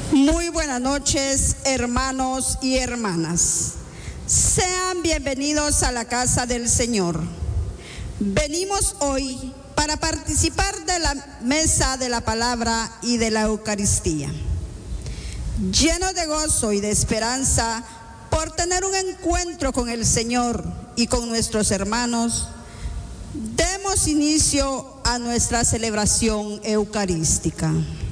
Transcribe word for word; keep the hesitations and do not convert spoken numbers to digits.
Muy buenas noches, hermanos y hermanas. Sean bienvenidos a la casa del Señor. Venimos hoy para participar de la mesa de la palabra y de la Eucaristía. Llenos de gozo y de esperanza por tener un encuentro con el Señor y con nuestros hermanos, demos inicio a nuestra celebración eucarística.